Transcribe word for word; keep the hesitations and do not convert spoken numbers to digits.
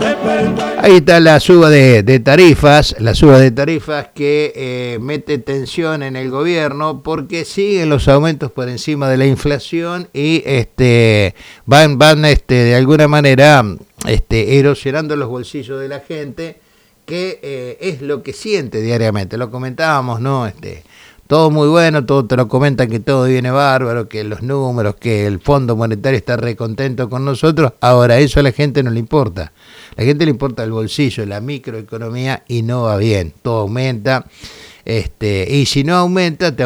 Ahí está la suba de, de tarifas, la suba de tarifas que eh, mete tensión en el gobierno porque siguen los aumentos por encima de la inflación y este van van este de alguna manera este erosionando los bolsillos de la gente, que eh, es lo que siente diariamente. Lo comentábamos, ¿no? Este todo muy bueno, todo te lo comentan que todo viene bárbaro, que los números, que el Fondo Monetario está recontento con nosotros. Ahora, eso a la gente no le importa. A la gente le importa el bolsillo, la microeconomía, y no va bien. Todo aumenta. Este, y si no aumenta, te